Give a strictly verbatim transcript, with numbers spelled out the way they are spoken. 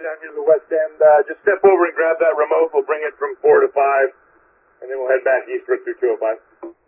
down here to the west end. Uh, just step over and grab that remote. We'll bring it from four to five, and then we'll head back eastward through two oh five.